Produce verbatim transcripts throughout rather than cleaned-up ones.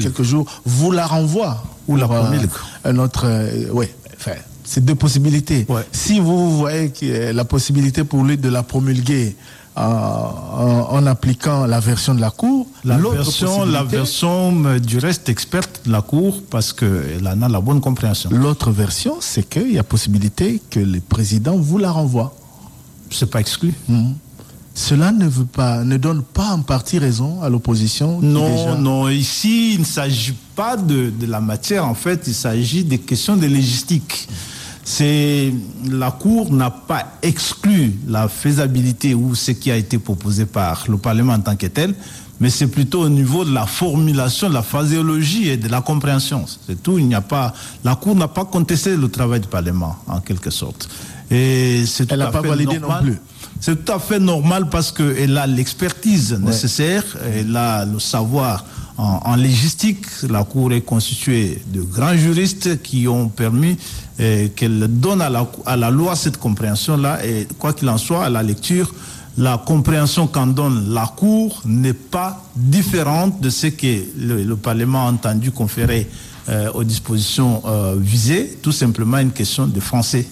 quelques jours, vous la renvoie. Ou la promulgue. Euh, un autre, euh, ouais, enfin, c'est deux possibilités. Ouais. Si vous voyez que euh, la possibilité pour lui de la promulguer euh, en, en appliquant la version de la Cour, la version, la version euh, du reste experte de la Cour, parce qu'elle en a la bonne compréhension. L'autre version, c'est qu'il y a possibilité que le président vous la renvoie. C'est pas exclu. Mmh. Cela ne veut pas, ne donne pas en partie raison à l'opposition. Non, déjà... non. Ici, il ne s'agit pas de, de la matière. En fait, il s'agit des questions de légistique. C'est la Cour n'a pas exclu la faisabilité ou ce qui a été proposé par le Parlement en tant que tel, mais c'est plutôt au niveau de la formulation, de la phraséologie et de la compréhension. C'est tout. Il n'y a pas, la Cour n'a pas contesté le travail du Parlement en quelque sorte. Et c'est Elle n'a pas validé non plus. C'est tout à fait normal parce qu'elle a l'expertise ouais. nécessaire, elle a le savoir en, en légistique. La Cour est constituée de grands juristes qui ont permis eh, qu'elle donne à la, à la loi cette compréhension-là. Et quoi qu'il en soit, à la lecture, la compréhension qu'en donne la Cour n'est pas différente de ce que le, le Parlement a entendu conférer euh, aux dispositions euh, visées. Tout simplement une question de français.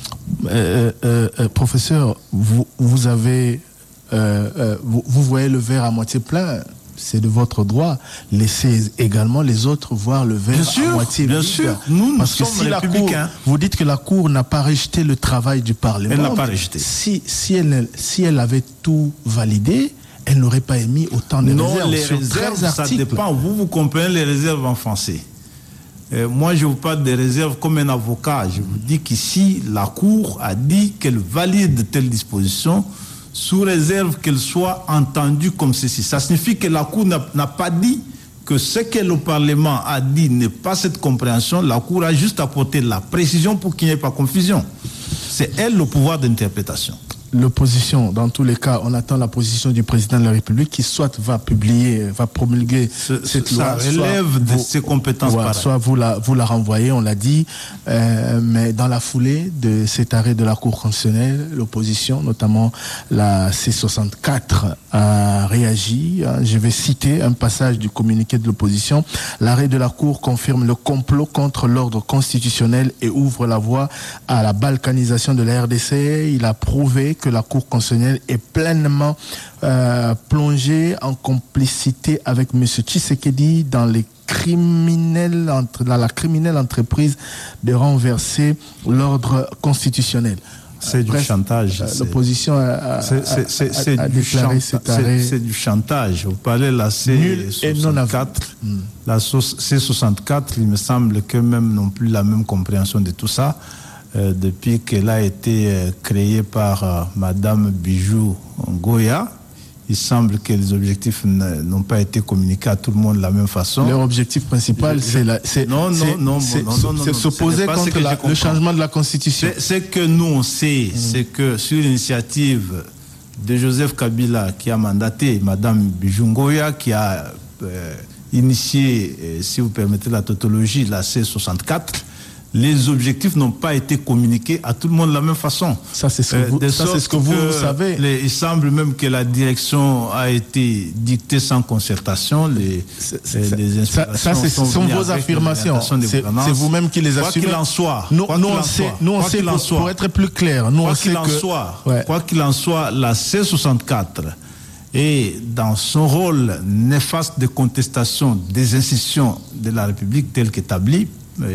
Euh, euh, euh, professeur, vous, vous avez, euh, euh, vous, vous voyez le verre à moitié plein, c'est de votre droit. Laissez également les autres voir le verre bien à sûr, moitié bien vide. sûr. Nous, nous Parce que sommes si la Cour, vous dites que la Cour n'a pas rejeté le travail du Parlement. Elle n'a pas rejeté. Si, si, elle, si elle avait tout validé, elle n'aurait pas émis autant de non, réserves. Les sur réserves, ça dépend. Vous, vous comprenez les réserves en français. Euh, moi, je vous parle des réserves comme un avocat. Je vous dis qu'ici, la Cour a dit qu'elle valide telle disposition sous réserve qu'elle soit entendue comme ceci. Ça signifie que la Cour n'a pas dit que ce que le Parlement a dit n'est pas cette compréhension. La Cour a juste apporté la précision pour qu'il n'y ait pas confusion. C'est elle le pouvoir d'interprétation. L'opposition, dans tous les cas, on attend la position du président de la République qui soit va publier, va promulguer ce, cette ça loi. Ça relève de vous, ses compétences. Ouais, soit vous la, vous la renvoyez, on l'a dit, euh, mais dans la foulée de cet arrêt de la Cour constitutionnelle, l'opposition, notamment la C soixante-quatre, a réagi. Je vais citer un passage du communiqué de l'opposition. L'arrêt de la Cour confirme le complot contre l'ordre constitutionnel et ouvre la voie à la balkanisation de la R D C. Il a prouvé que la Cour constitutionnelle est pleinement euh, plongée en complicité avec M. Tshisekedi dans les criminels, entre, dans la criminelle entreprise de renverser l'ordre constitutionnel. C'est du chantage. L'opposition a, a, a, a déclaré cet arrêt. C'est du chantage. Vous parlez de la C soixante-quatre. Hmm. La C soixante-quatre, il me semble que même n'ont plus la même compréhension de tout ça. Euh, depuis qu'elle a été euh, créée par euh, Madame Bijou Ngoya, il semble que les objectifs n'ont pas été communiqués à tout le monde de la même façon. Leur objectif principal, c'est la, c'est, non, non, c'est, non, c'est, non, non, non, c'est s'opposer contre la, le changement de la Constitution. C'est, c'est que nous on sait, mmh. c'est que sur l'initiative de Joseph Kabila qui a mandaté Madame Bijou Ngoya, qui a euh, initié, euh, si vous permettez la tautologie, la C soixante-quatre. Les objectifs n'ont pas été communiqués à tout le monde de la même façon. Ça, c'est ce que vous, euh, ça, c'est ce que vous, que vous savez. Les, il semble même que la direction a été dictée sans concertation. Les, c'est, les inspirations ça, ça c'est, sont, sont vos affirmations. C'est, c'est vous-même qui les assumez. Quoi qu'il en soit, nous, quoi nous qu'il on en sait, soit, nous on sait pour, soit, pour être plus clair, nous quoi on sait qu'il en que, soit, ouais. quoi qu'il en soit, la C soixante-quatre est dans son rôle néfaste de contestation des institutions de la République telles qu'établies,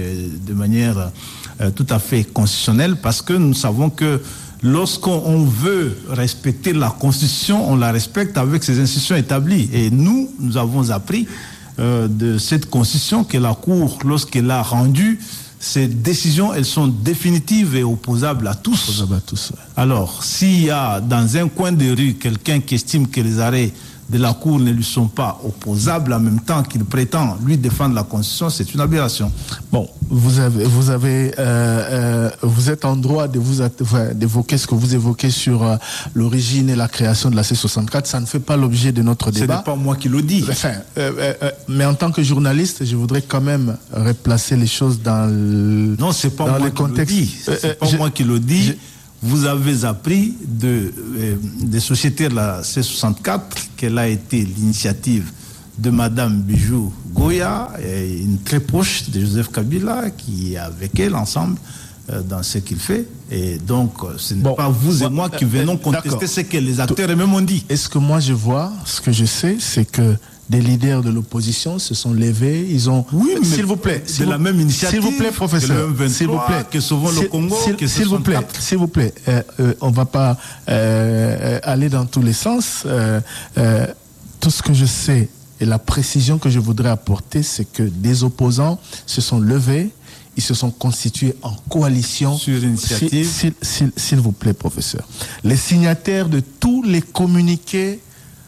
de manière euh, tout à fait constitutionnelle, parce que nous savons que lorsqu'on veut respecter la Constitution, on la respecte avec ses institutions établies. Et nous, nous avons appris euh, de cette Constitution que la Cour, lorsqu'elle a rendu ces décisions, elles sont définitives et opposables à tous. Opposables à tous, ouais. Alors, s'il y a dans un coin de rue quelqu'un qui estime que les arrêts de la Cour ne lui sont pas opposables en même temps qu'il prétend lui défendre la Constitution, c'est une aberration. Bon, vous avez, vous avez, euh, euh, vous êtes en droit de vous enfin, d'évoquer ce que vous évoquez sur euh, l'origine et la création de la C soixante-quatre. Ça ne fait pas l'objet de notre débat. Ce n'est pas moi qui le dis. Enfin, euh, euh, mais en tant que journaliste, je voudrais quand même replacer les choses dans le. Non, c'est pas dans moi le qui contexte. le dis. C'est euh, pas je, moi qui le dis. Je, Vous avez appris de, euh, des sociétés de la C soixante-quatre qu'elle a été l'initiative de Madame Bijou Goya, une très proche de Joseph Kabila, qui est avec elle ensemble dans ce qu'il fait. Et donc, ce n'est bon, pas vous et moi qui venons contester ce que les acteurs eux-mêmes ont dit. Est-ce que moi je vois, ce que je sais, c'est que des leaders de l'opposition se sont levés, ils ont... Oui, mais s'il vous plaît, c'est la même initiative. S'il vous plaît, professeur, s'il vous plaît, que souvent le Congo, s'il vous plaît, s'il vous plaît, euh, euh, on va pas euh, aller dans tous les sens. Euh, euh, tout ce que je sais et la précision que je voudrais apporter, c'est que des opposants se sont levés, ils se sont constitués en coalition. Sur initiative. S'il, s'il, s'il vous plaît, professeur. Les signataires de tous les communiqués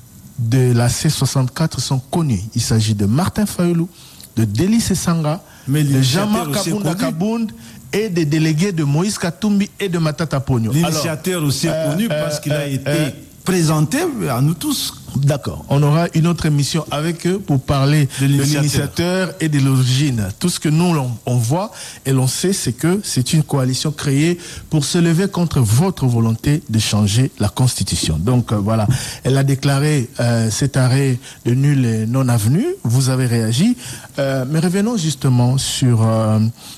de la C soixante-quatre sont connus. Il s'agit de Martin Fayulu, de Délice Sanga, de Jean-Marc Kabunda Kabound et des délégués de Moïse Katumbi et de Matata Pogno. L'initiateur aussi est euh, connu euh, parce qu'il euh, a été euh, présenté à nous tous. D'accord. On aura une autre émission avec eux pour parler de l'initiateur, de l'initiateur et de l'origine. Tout ce que nous, on, on voit et l'on sait, c'est que c'est une coalition créée pour se lever contre votre volonté de changer la Constitution. Donc, euh, voilà. Elle a déclaré euh, cet arrêt de nul et non avenu. Vous avez réagi. Euh, mais revenons justement sur euh,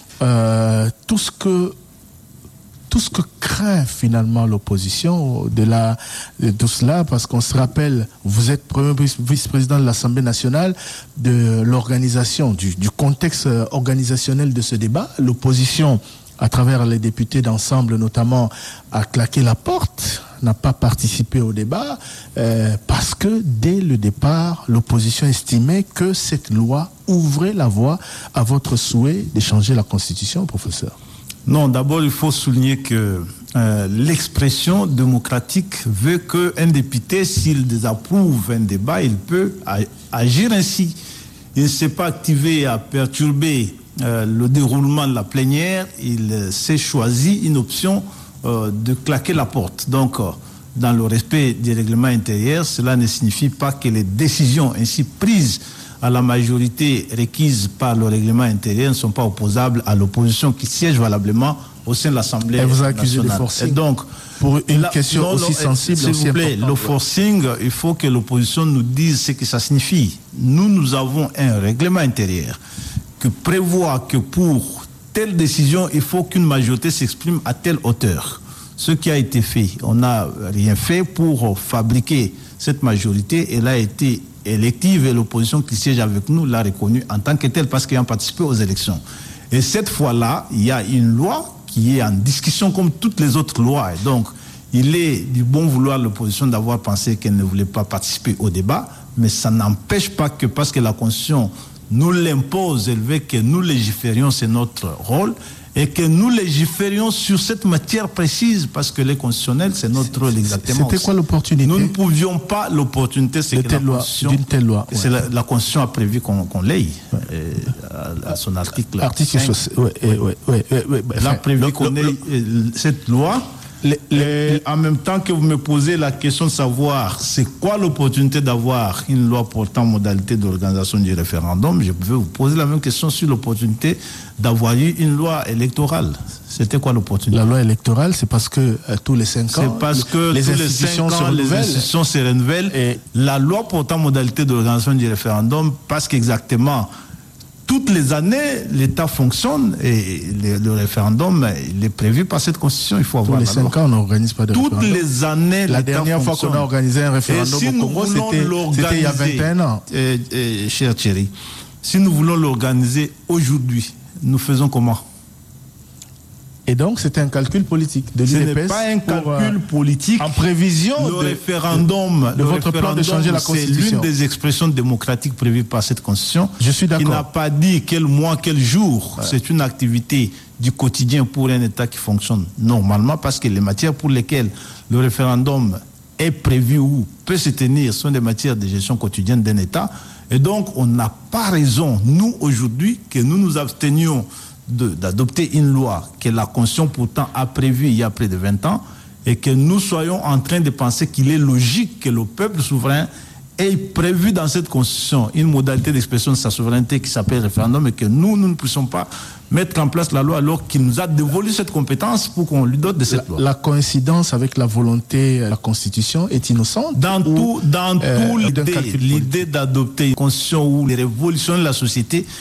euh, tout ce que tout ce que craint finalement l'opposition au-delà de tout cela, parce qu'on se rappelle, vous êtes premier vice-président de l'Assemblée nationale, de l'organisation, du, du contexte organisationnel de ce débat. L'opposition, à travers les députés d'ensemble notamment, a claqué la porte, n'a pas participé au débat, euh, parce que dès le départ, l'opposition estimait que cette loi ouvrait la voie à votre souhait de changer la Constitution, professeur. Non, d'abord, il faut souligner que euh, l'expression démocratique veut qu'un député, s'il désapprouve un débat, il peut agir ainsi. Il ne s'est pas activé à perturber euh, le déroulement de la plénière, il euh, s'est choisi une option euh, de claquer la porte. Donc, euh, dans le respect des règlements intérieurs, cela ne signifie pas que les décisions ainsi prises à la majorité requise par le règlement intérieur ne sont pas opposables à l'opposition qui siège valablement au sein de l'Assemblée nationale. Et vous accusez de forcing. Et donc, pour une là, question non, aussi non, sensible, s'il aussi vous plaît, important. Le forcing, il faut que l'opposition nous dise ce que ça signifie. Nous, nous avons un règlement intérieur qui prévoit que pour telle décision, il faut qu'une majorité s'exprime à telle hauteur. Ce qui a été fait, on n'a rien fait pour fabriquer cette majorité. Elle a été élective et l'opposition qui siège avec nous l'a reconnue en tant que telle parce qu'ils ont participé aux élections. Et cette fois-là, il y a une loi qui est en discussion comme toutes les autres lois. Et donc, il est du bon vouloir de l'opposition d'avoir pensé qu'elle ne voulait pas participer au débat, mais ça n'empêche pas que parce que la Constitution nous l'impose, elle veut que nous légiférions, c'est notre rôle, et que nous légiférions sur cette matière précise, parce que les constitutionnels, c'est notre rôle exactement. C'était quoi l'opportunité? Nous ne pouvions pas, l'opportunité, c'est que la Constitution, d'une telle loi. C'est la, la Constitution a prévu qu'on, qu'on l'aie, ouais. à, à son article. Article cinq. Ouais, ouais, ouais, ouais, ouais, Elle a prévu le, qu'on le, ait le, cette loi. Les, les... En même temps que vous me posez la question de savoir c'est quoi l'opportunité d'avoir une loi portant modalité d'organisation du référendum, je peux vous poser la même question sur l'opportunité d'avoir eu une loi électorale. C'était quoi l'opportunité? La loi électorale, c'est parce que euh, tous les cinq ans, c'est parce que les, tous institutions, les, cinq ans, se les institutions se renouvellent. Et la loi portant modalité d'organisation du référendum, parce qu'exactement toutes les années, l'État fonctionne et le, le référendum, il est prévu par cette Constitution. Il faut avoir tous les cinq ans, on n'organise pas de Toutes référendum. Toutes les années, la dernière fois qu'on a organisé un référendum si au Congo, c'était, c'était il y a vingt et un ans. Et, et, cher Thierry, si nous voulons l'organiser aujourd'hui, nous faisons comment? Et donc, c'était un calcul politique de l'U D P S. Ce n'est pas un calcul pour, politique. En prévision le de, référendum, de, de le votre référendum, plan de changer la Constitution. C'est l'une des expressions démocratiques prévues par cette Constitution. Je suis d'accord. Qui n'a pas dit quel mois, quel jour. Ouais. C'est une activité du quotidien pour un État qui fonctionne normalement, parce que les matières pour lesquelles le référendum est prévu ou peut se tenir sont des matières de gestion quotidienne d'un État. Et donc, on n'a pas raison, nous, aujourd'hui, que nous nous abstenions De, d'adopter une loi que la Constitution pourtant a prévue il y a près de vingt ans et que nous soyons en train de penser qu'il est logique que le peuple souverain est prévu dans cette constitution une modalité d'expression de sa souveraineté qui s'appelle référendum et que nous, nous ne puissions pas mettre en place la loi alors qu'il nous a dévolu cette compétence pour qu'on lui dote de cette la, loi. La coïncidence avec la volonté de la Constitution est innocente? Dans ou, tout, dans euh, tout l'idée, l'idée d'adopter une constitution où les révolutions de la société